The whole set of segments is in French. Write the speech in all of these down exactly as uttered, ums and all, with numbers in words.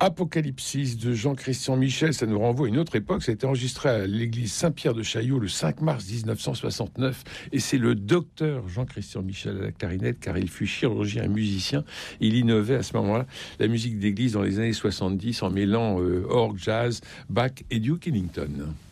Apocalypsis de Jean-Christian Michel, ça nous renvoie à une autre époque. Ça a été enregistré à l'église Saint-Pierre de Chaillot le cinq mars dix-neuf cent soixante-neuf. Et c'est le docteur Jean-Christian Michel à la clarinette, car il fut chirurgien et musicien. Il innovait à ce moment-là la musique d'église dans les années soixante-dix en mêlant euh, orgue, jazz, Bach et Duke Ellington.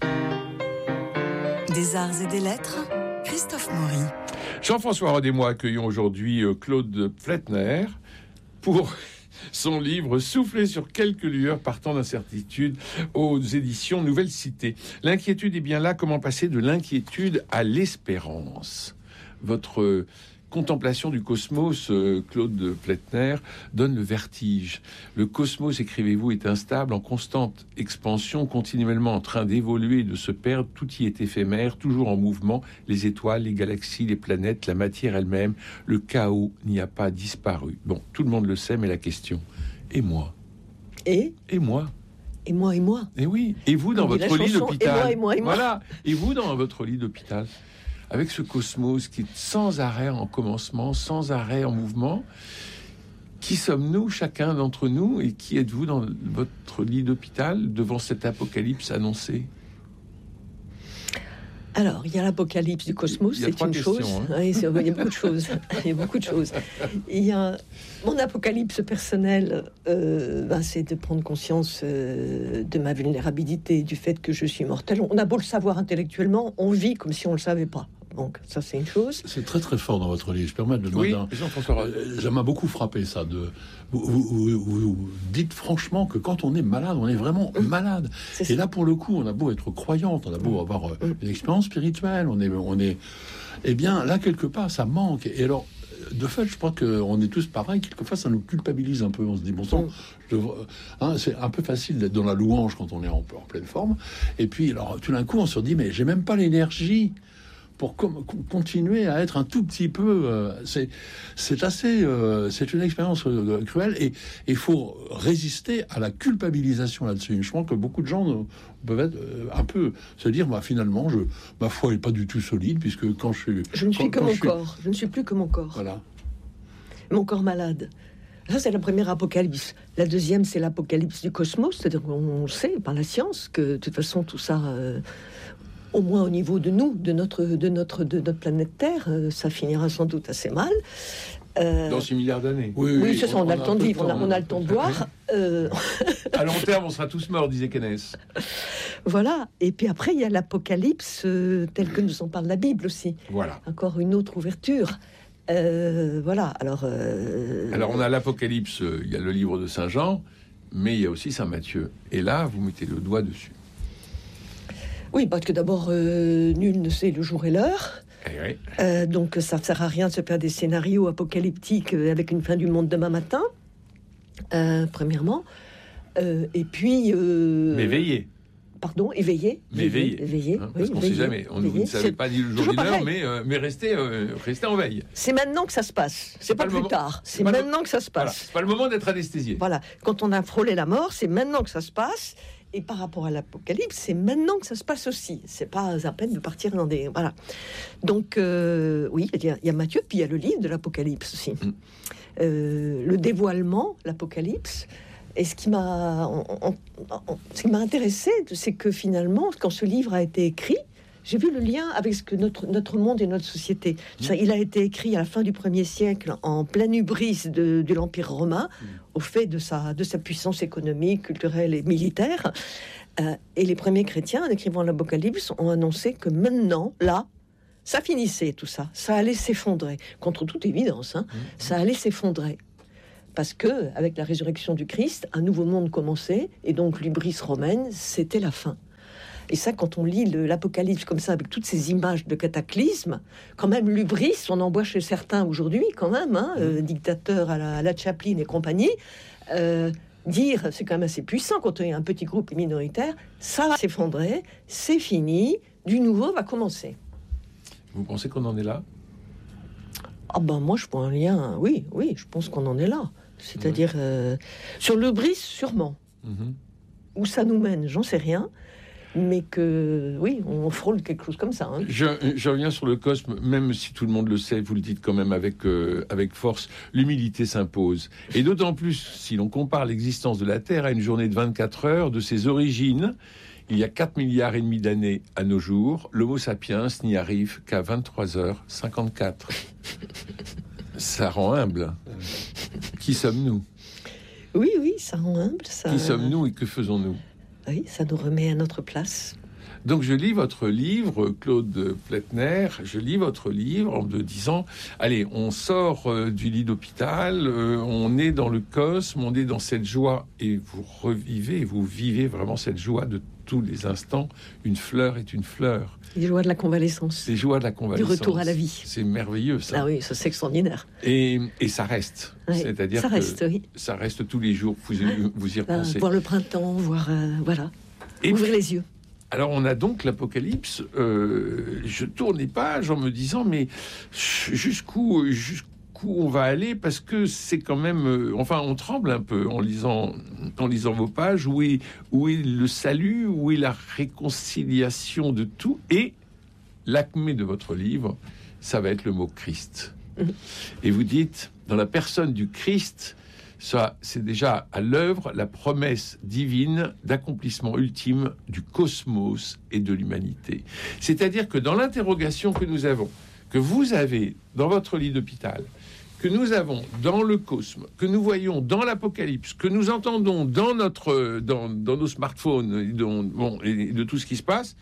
Des arts et des lettres, Christophe Maury. Jean-François Rod et moi accueillons aujourd'hui euh, Claude Pflettner pour son livre « Souffler sur quelques lueurs partant d'incertitude » aux éditions Nouvelle Cité. L'inquiétude est bien là. Comment passer de l'inquiétude à l'espérance? Votre contemplation du cosmos, Claude Pflettner, donne le vertige. Le cosmos, écrivez-vous, est instable, en constante expansion, continuellement en train d'évoluer et de se perdre. Tout y est éphémère, toujours en mouvement. Les étoiles, les galaxies, les planètes, la matière elle-même, le chaos n'y a pas disparu. Bon, tout le monde le sait, mais la question, et moi? Et Et moi Et moi, et moi Et oui, et vous dans On dit la votre lit chanson, d'hôpital? et moi, et moi, et moi. Voilà, et vous dans votre lit d'hôpital, avec ce cosmos qui est sans arrêt en commencement, sans arrêt en mouvement. Qui sommes-nous, chacun d'entre nous, et qui êtes-vous dans votre lit d'hôpital devant cet apocalypse annoncé? Alors, il y a l'apocalypse du cosmos, c'est une questions, chose. Hein. Oui, c'est, il y a beaucoup de choses. Il y a beaucoup de choses. Il y a mon apocalypse personnel, euh, ben, c'est de prendre conscience euh, de ma vulnérabilité, du fait que je suis mortel. On a beau le savoir intellectuellement, on vit comme si on le savait pas. Donc ça, c'est une chose. C'est très très fort dans votre livre. Je permets de Oui, demander. Jean-François. Euh, ça m'a beaucoup frappé ça. De vous, vous, vous, vous dites franchement que quand on est malade, on est vraiment mmh. malade. C'est Et ça. là, pour le coup, on a beau être croyante, on a beau avoir euh, mmh. une expérience spirituelle, on est, on est. Eh bien, là quelque part, ça manque. Et alors. De fait, je crois qu'on est tous pareils. Quelquefois, ça nous culpabilise un peu. On se dit, bon sang, je devrais... hein, c'est un peu facile d'être dans la louange quand on est en, en pleine forme. Et puis, alors, tout d'un coup, on se dit, mais j'ai même pas l'énergie pour com- continuer à être un tout petit peu... Euh, c'est, c'est assez... Euh, c'est une expérience euh, cruelle. Et il faut résister à la culpabilisation là-dessus. Je pense que beaucoup de gens euh, peuvent être euh, un peu... se dire, bah, finalement, je, ma foi n'est pas du tout solide, puisque quand je suis... Je ne suis quand, que quand mon je suis... corps. Je ne suis plus que mon corps. Voilà. Mon corps malade. Ça, c'est la première apocalypse. La deuxième, c'est l'apocalypse du cosmos. C'est-à-dire qu'on sait, par la science, que de toute façon, tout ça... Euh, au moins au niveau de nous, de notre, de notre, de notre planète Terre, euh, ça finira sans doute assez mal. Euh... Dans six milliards d'années. Oui, oui, oui c'est ça, on, on a le temps de vivre, on a, on a le temps de boire. Euh... À long terme, on sera tous morts, disait Keynes. Voilà. Et puis après, il y a l'apocalypse euh, tel que nous en parle la Bible aussi. Voilà. Encore une autre ouverture. Euh, voilà. Alors, euh... Alors, on a l'apocalypse, il euh, y a le livre de Saint Jean, mais il y a aussi Saint Matthieu. Et là, vous mettez le doigt dessus. Oui, parce que d'abord, euh, nul ne sait le jour et l'heure. Eh oui. Euh, donc, ça ne sert à rien de se faire des scénarios apocalyptiques avec une fin du monde demain matin, euh, premièrement. Euh, et puis... Euh... Mais veillez. Pardon, éveillé. Mais veillez. Éveillé, hein, parce oui, qu'on ne sait jamais. On, vous ne savez pas ni le jour ni l'heure, mais, euh, mais restez, euh, restez en veille. C'est maintenant que ça se passe. C'est, c'est pas, pas plus moment, tard. C'est, c'est maintenant le... que ça se passe. Voilà, c'est pas le moment d'être anesthésié. Voilà. Quand on a frôlé la mort, c'est maintenant que ça se passe. Et par rapport à l'apocalypse, c'est maintenant que ça se passe aussi. C'est pas à peine de partir dans des... Voilà. Donc, euh, oui, il y, a, il y a Matthieu, puis il y a le livre de l'apocalypse aussi. Mm. Euh, le dévoilement, l'apocalypse. Et ce qui m'a, on, on, on, ce qui m'a intéressé, c'est que finalement, quand ce livre a été écrit, j'ai vu le lien avec ce que notre, notre monde et notre société. Mmh. Ça, il a été écrit à la fin du premier siècle, en pleine hubris de, de l'Empire romain, mmh. au fait de sa, de sa puissance économique, culturelle et militaire. Euh, et les premiers chrétiens, en écrivant l'Apocalypse, ont annoncé que maintenant, là, ça finissait tout ça. Ça allait s'effondrer. Contre toute évidence, hein, mmh. ça allait s'effondrer. Parce que, avec la résurrection du Christ, un nouveau monde commençait, et donc l'hubris romaine, c'était la fin. Et ça, quand on lit le, l'Apocalypse comme ça, avec toutes ces images de cataclysme, quand même l'hubris, on en voit chez certains aujourd'hui, quand même, hein, euh, dictateurs à la, à la Chaplin et compagnie, euh, dire, c'est quand même assez puissant quand il y a un petit groupe minoritaire, ça va s'effondrer, c'est fini, du nouveau va commencer. Vous pensez qu'on en est là ? Ah ben moi, je vois un lien, oui, oui, je pense qu'on en est là. C'est-à-dire, euh, sur l'hubris, sûrement. Mm-hmm. Où ça nous mène, j'en sais rien. mais que, oui, on frôle quelque chose comme ça. Hein. Je, je reviens sur le cosme, même si tout le monde le sait, vous le dites quand même avec, euh, avec force, l'humilité s'impose. Et d'autant plus si l'on compare l'existence de la Terre à une journée de vingt-quatre heures, de ses origines, il y a quatre milliards et demi d'années à nos jours, l'Homo sapiens n'y arrive qu'à vingt-trois heures cinquante-quatre. Ça rend humble. Qui sommes-nous ? Oui, oui, ça rend humble. Ça... Qui sommes-nous et que faisons-nous ? Oui, ça nous remet à notre place. Donc je lis votre livre, Claude Plätner, je lis votre livre en me disant, allez, on sort euh, du lit d'hôpital, euh, on est dans le cosme, on est dans cette joie, et vous revivez, vous vivez vraiment cette joie de tous les instants. Une fleur est une fleur. Les joies de la convalescence. Les joies de la convalescence. Du retour à la vie. C'est merveilleux, ça. Ah oui, ça c'est extraordinaire. Et, et ça reste. Ouais, C'est-à-dire ça que reste, oui. ça reste tous les jours, vous, vous y repensez. Euh, voir le printemps, voir, euh, voilà, et ouvrir puis, les yeux. Alors on a donc l'Apocalypse, euh, je tourne les pages en me disant mais jusqu'où, jusqu'où on va aller, parce que c'est quand même, euh, enfin on tremble un peu en lisant, en lisant vos pages, où est, où est le salut, où est la réconciliation de tout, et l'acmé de votre livre, ça va être le mot Christ. Mmh. Et vous dites, dans la personne du Christ, ça, c'est déjà à l'œuvre la promesse divine d'accomplissement ultime du cosmos et de l'humanité. C'est-à-dire que dans l'interrogation que nous avons, que vous avez dans votre lit d'hôpital, que nous avons dans le cosmos, que nous voyons dans l'Apocalypse, que nous entendons dans, notre, dans, dans nos smartphones et, dans, bon, et de tout ce qui se passe,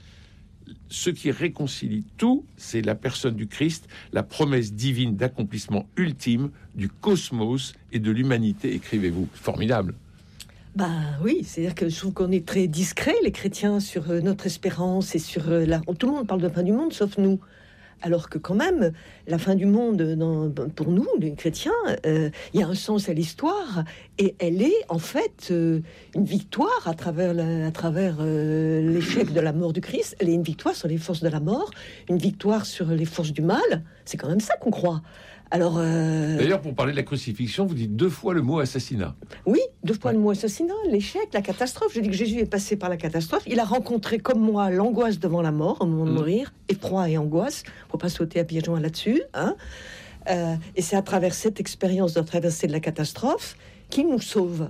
ce qui réconcilie tout, c'est la personne du Christ, la promesse divine d'accomplissement ultime du cosmos et de l'humanité, écrivez-vous. Formidable. Bah oui, c'est-à-dire que je trouve qu'on est très discrets, les chrétiens, sur notre espérance et sur la... Tout le monde parle de fin du monde, sauf nous. Alors que quand même, la fin du monde, dans, pour nous, les chrétiens, euh, il y a un sens à l'histoire, et elle est en fait euh, une victoire à travers, la, à travers euh, l'échec de la mort du Christ. Elle est une victoire sur les forces de la mort, une victoire sur les forces du mal. C'est quand même ça qu'on croit. Alors, euh... D'ailleurs, pour parler de la crucifixion, vous dites deux fois le mot assassinat. Oui, deux fois le mot assassinat, l'échec, la catastrophe. Je dis que Jésus est passé par la catastrophe. Il a rencontré, comme moi, l'angoisse devant la mort, au moment de mmh. mourir, effroi et angoisse. Il ne faut pas sauter à pieds joints là-dessus. Hein. Euh, et c'est à travers cette expérience de traversée de la catastrophe qu'il nous sauve.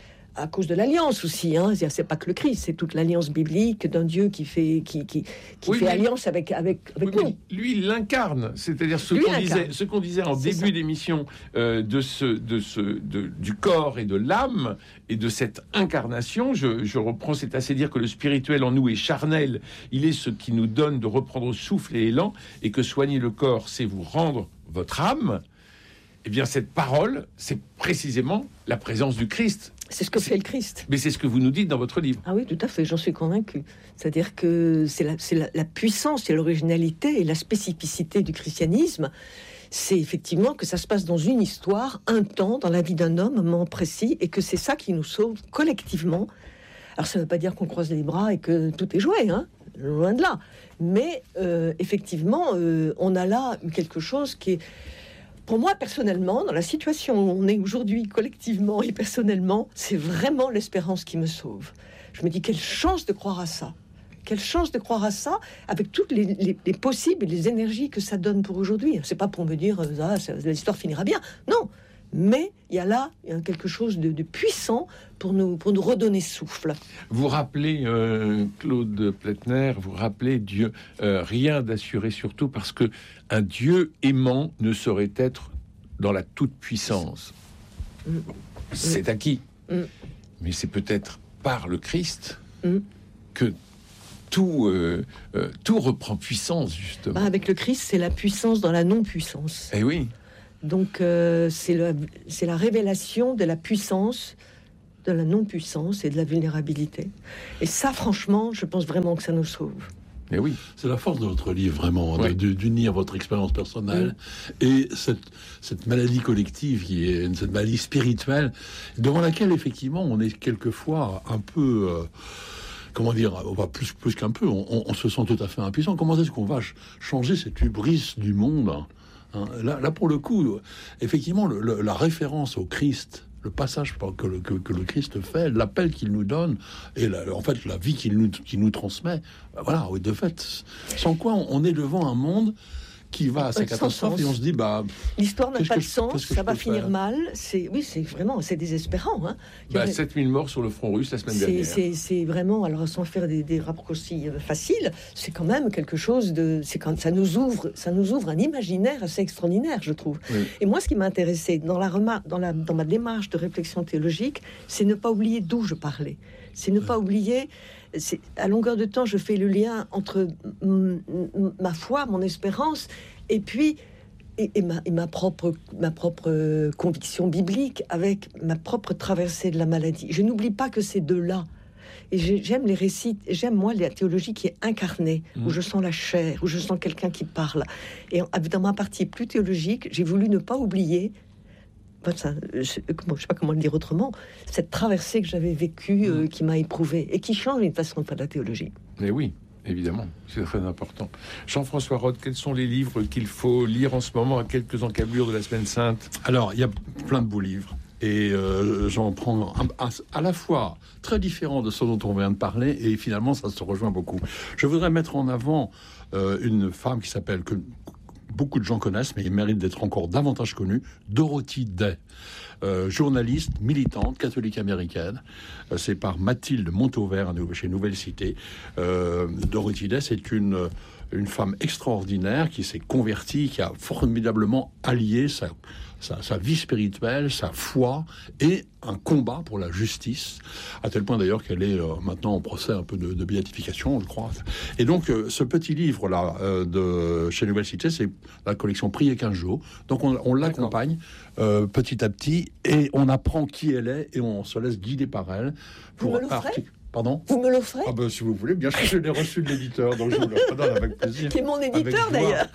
À cause de l'alliance aussi, hein. C'est-à-dire, c'est pas que le Christ, c'est toute l'alliance biblique d'un Dieu qui fait, qui, qui, qui oui, fait mais, alliance avec, avec, avec oui, nous. Lui, il l'incarne, c'est-à-dire ce qu'on disait, ce qu'on disait en c'est début ça. d'émission euh, de ce, de ce, de, du corps et de l'âme et de cette incarnation. Je, je reprends, c'est assez dire que le spirituel en nous est charnel. Il est ce qui nous donne de reprendre souffle et élan, et que soigner le corps, c'est vous rendre votre âme. Eh bien, cette parole, c'est précisément la présence du Christ. C'est ce que c'est, fait le Christ. Mais c'est ce que vous nous dites dans votre livre. Ah oui, tout à fait, j'en suis convaincu. C'est-à-dire que c'est la, c'est la, la puissance et l'originalité et la spécificité du christianisme. C'est effectivement que ça se passe dans une histoire, un temps, dans la vie d'un homme, un moment précis, et que c'est ça qui nous sauve collectivement. Alors ça ne veut pas dire qu'on croise les bras et que tout est joué, hein, loin de là. Mais euh, effectivement, euh, on a là quelque chose qui est... Pour moi, personnellement, dans la situation où on est aujourd'hui, collectivement et personnellement, c'est vraiment l'espérance qui me sauve. Je me dis, quelle chance de croire à ça. Quelle chance de croire à ça, avec toutes les, les, les possibles et les énergies que ça donne pour aujourd'hui. C'est pas pour me dire, ah, ça, l'histoire finira bien. Non, mais il y a là il y a quelque chose de, de puissant pour nous, pour nous redonner souffle. Vous rappelez, euh, Claude Plätner, vous rappelez Dieu, euh, rien d'assuré surtout parce que un Dieu aimant ne saurait être dans la toute-puissance. Mm. Bon, c'est mm. acquis. Mm. Mais c'est peut-être par le Christ mm. que tout, euh, euh, tout reprend puissance, justement. Bah, avec le Christ, c'est la puissance dans la non-puissance. Eh oui. Donc, euh, c'est, le, c'est la révélation de la puissance, de la non-puissance et de la vulnérabilité. Et ça, franchement, je pense vraiment que ça nous sauve. Mais oui. C'est la force de votre livre, vraiment, ouais. de, de, d'unir votre expérience personnelle oui. et cette, cette maladie collective, qui est cette maladie spirituelle, devant laquelle, effectivement, on est quelquefois un peu... Euh, comment dire, on va plus, plus qu'un peu, on, on, on se sent tout à fait impuissant. Comment est-ce qu'on va ch- changer cette hubris du monde ? Hein, là, là, pour le coup, effectivement, le, le, la référence au Christ le passage que le, que, que le Christ fait, l'appel qu'il nous donne, et la, en fait la vie qu'il nous, qu'il nous transmet, voilà, de fait, sans quoi on, on est devant un monde qui va à sa catastrophe et on se dit bah l'histoire n'a pas de je, sens, ça va finir faire mal. C'est oui, c'est vraiment c'est désespérant. Hein. Bah, aurait... sept mille morts sur le front russe la semaine c'est, dernière. C'est, c'est vraiment alors sans faire des, des raccourcis faciles, c'est quand même quelque chose de c'est quand ça nous ouvre ça nous ouvre un imaginaire assez extraordinaire, je trouve. Oui. Et moi, ce qui m'a intéressé dans la remar- dans la dans ma démarche de réflexion théologique, c'est ne pas oublier d'où je parlais. C'est ne oui. pas oublier. C'est, à longueur de temps, je fais le lien entre m- m- ma foi, mon espérance, et puis et, et, ma, et ma propre ma propre conviction biblique avec ma propre traversée de la maladie. Je n'oublie pas que ces deux-là. Et j'aime les récits, j'aime moi la théologie qui est incarnée, mmh. où je sens la chair, où je sens quelqu'un qui parle. Et dans ma partie plus théologique, j'ai voulu ne pas oublier. Ça, je ne sais pas comment le dire autrement, cette traversée que j'avais vécue, euh, qui m'a éprouvée et qui change une façon de faire de la théologie. Mais oui, évidemment, c'est très important. Jean-François Rode, quels sont les livres qu'il faut lire en ce moment à quelques encablures de la Semaine Sainte ? Alors, il y a plein de beaux livres. Et euh, j'en prends un, un, à la fois très différents de ceux dont on vient de parler, et finalement, ça se rejoint beaucoup. Je voudrais mettre en avant euh, une femme qui s'appelle... que beaucoup de gens connaissent, mais il mérite d'être encore davantage connue, Dorothy Day, euh, journaliste, militante, catholique américaine. Euh, c'est par Mathilde Montauvert chez Nouvelle Cité. Euh, Dorothy Day, c'est une, une femme extraordinaire qui s'est convertie, qui a formidablement allié sa, sa, sa vie spirituelle, sa foi et un combat pour la justice, à tel point d'ailleurs qu'elle est euh, maintenant en procès un peu de, de béatification, je crois. Et donc, euh, ce petit livre-là euh, de chez Nouvelle Cité, c'est la collection Prier quinze jours. Donc, on, on l'accompagne euh, petit à petit et on apprend qui elle est et on se laisse guider par elle. Pour Vous me l'offrez artic- Pardon ? Vous me l'offrez ? Ah ben, si vous voulez, bien sûr, je l'ai reçu de l'éditeur, donc je vous le redonne avec plaisir. Qui est mon éditeur, d'ailleurs.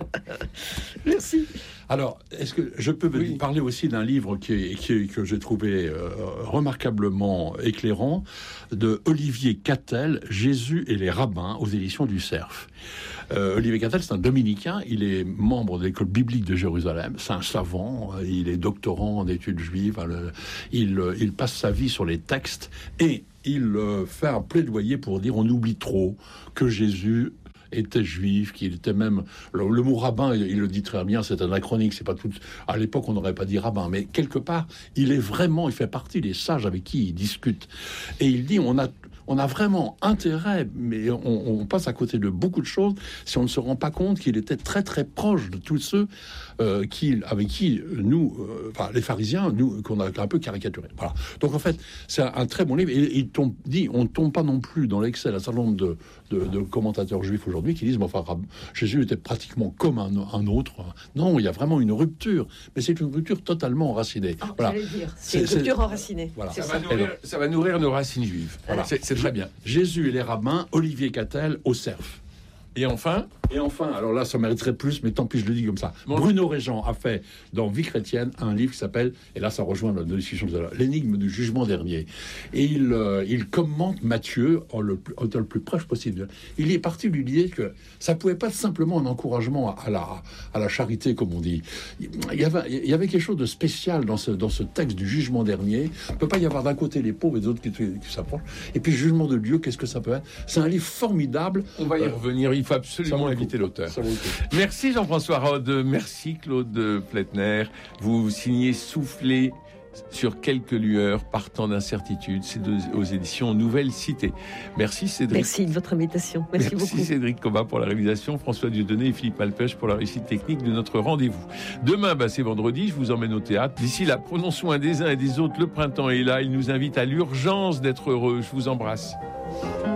Merci. Alors, est-ce que je peux oui. parler aussi d'un livre qui est, qui est, que j'ai trouvé euh, remarquablement éclairant, de Olivier Cattel, Jésus et les rabbins, aux éditions du Cerf. Euh, Olivier Cattel, c'est un dominicain, il est membre de l'école biblique de Jérusalem, c'est un savant, il est doctorant en études juives, le, il, il passe sa vie sur les textes et il euh, fait un plaidoyer pour dire on oublie trop que Jésus était juif, qu'il était même... Le, le mot rabbin, il, il le dit très bien, c'est anachronique, c'est pas tout... À l'époque, on n'aurait pas dit rabbin, mais quelque part, il est vraiment, il fait partie des sages avec qui il discute. Et il dit, on a... On a vraiment intérêt, mais on, on passe à côté de beaucoup de choses si on ne se rend pas compte qu'il était très très proche de tous ceux euh, qui, avec qui nous, euh, enfin les pharisiens, nous qu'on a un peu caricaturé. Voilà. Donc en fait, c'est un, un très bon livre. Et il tombe, dit, on ne tombe pas non plus dans l'excès d'un certain nombre de, de, de commentateurs juifs aujourd'hui qui disent, bon, enfin, Jésus était pratiquement comme un, un autre. Non, il y a vraiment une rupture, mais c'est une rupture totalement enracinée. Oh, voilà. J'allais dire, c'est, c'est une rupture enracinée. Voilà. Ça, ça. Va nourrir, ça va nourrir nos racines juives. Voilà. C'est, c'est très bien. Jésus et les rabbins, Olivier Cattel, au Cerf. Et enfin Et enfin, alors là, ça mériterait plus, mais tant pis, je le dis comme ça. Bon. Bruno Régent a fait, dans Vie chrétienne, un livre qui s'appelle, et là, ça rejoint notre discussion de l'énigme du jugement dernier. Et il, euh, il commente Matthieu, en le, en le plus proche possible. Il est parti de l'idée que ça pouvait pas être simplement un encouragement à la, à la charité, comme on dit. Il y avait, il y avait quelque chose de spécial dans ce, dans ce texte du jugement dernier. Il ne peut pas y avoir d'un côté les pauvres et d'autres qui, qui s'approchent. Et puis, le jugement de Dieu, qu'est-ce que ça peut être ? C'est un livre formidable. On va y euh, revenir. Il faut absolument inviter l'auteur. Merci Jean-François Rode, merci Claude Pletner. Vous signez Souffler sur quelques lueurs partant d'incertitude. C'est de, aux éditions Nouvelle Cité. Merci Cédric. Merci de votre invitation. Merci, Merci beaucoup. Merci Cédric Cobat pour la réalisation, François Dieudonné et Philippe Malpêche pour la réussite technique de notre rendez-vous. Demain, bah, c'est vendredi, je vous emmène au théâtre. D'ici là, prenons soin des uns et des autres. Le printemps est là, il nous invite à l'urgence d'être heureux. Je vous embrasse.